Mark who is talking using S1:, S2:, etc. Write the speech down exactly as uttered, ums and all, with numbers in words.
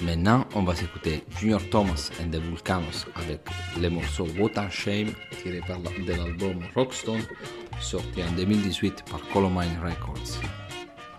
S1: Maintenant, on va s'écouter Junior Thomas and the Vulcanos avec le morceau What a Shame tiré par la- de l'album Rockstone sorti en deux mille dix-huit par Columbine Records.